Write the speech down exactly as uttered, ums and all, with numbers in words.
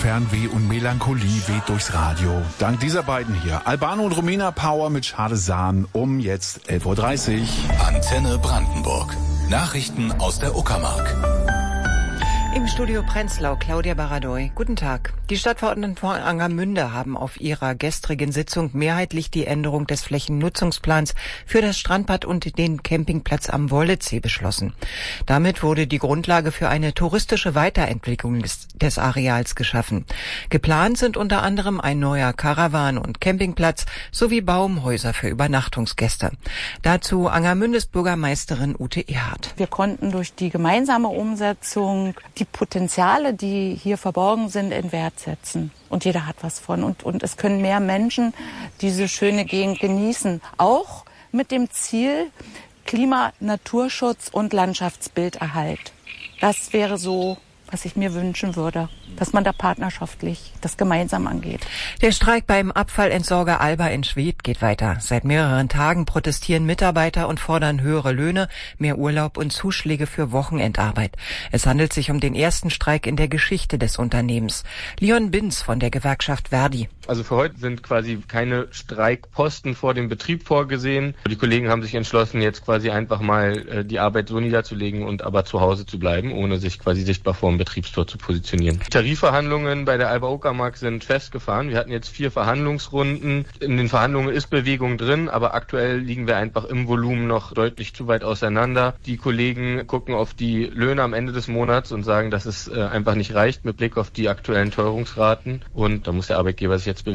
Fernweh und Melancholie weht durchs Radio. Dank dieser beiden hier. Albano und Romina Power mit Schade Sahn um jetzt elf Uhr dreißig. Antenne Brandenburg. Nachrichten aus der Uckermark. Im Studio Prenzlau, Claudia Baradoy. Guten Tag. Die Stadtverordneten von Angermünde haben auf ihrer gestrigen Sitzung mehrheitlich die Änderung des Flächennutzungsplans für das Strandbad und den Campingplatz am Wollezee beschlossen. Damit wurde die Grundlage für eine touristische Weiterentwicklung des, des Areals geschaffen. Geplant sind unter anderem ein neuer Karawan- und Campingplatz sowie Baumhäuser für Übernachtungsgäste. Dazu Angermündes Bürgermeisterin Ute Erhardt. Wir konnten durch die gemeinsame Umsetzung die Potenziale, die hier verborgen sind, in Wert setzen. Und jeder hat was von. Und, und es können mehr Menschen diese schöne Gegend genießen. Auch mit dem Ziel Klima-, Naturschutz und Landschaftsbilderhalt. Das wäre so, was ich mir wünschen würde, dass man da partnerschaftlich das gemeinsam angeht. Der Streik beim Abfallentsorger Alba in Schwedt geht weiter. Seit mehreren Tagen protestieren Mitarbeiter und fordern höhere Löhne, mehr Urlaub und Zuschläge für Wochenendarbeit. Es handelt sich um den ersten Streik in der Geschichte des Unternehmens. Leon Binz von der Gewerkschaft Verdi. Also für heute sind quasi keine Streikposten vor dem Betrieb vorgesehen. Die Kollegen haben sich entschlossen, jetzt quasi einfach mal äh, die Arbeit so niederzulegen und aber zu Hause zu bleiben, ohne sich quasi sichtbar vor dem Betriebstor zu positionieren. Die Tarifverhandlungen bei der Alba Uckermark sind festgefahren. Wir hatten jetzt vier Verhandlungsrunden. In den Verhandlungen ist Bewegung drin, aber aktuell liegen wir einfach im Volumen noch deutlich zu weit auseinander. Die Kollegen gucken auf die Löhne am Ende des Monats und sagen, dass es äh, einfach nicht reicht mit Blick auf die aktuellen Teuerungsraten. Und da muss der Arbeitgeber sich jetzt bewegen.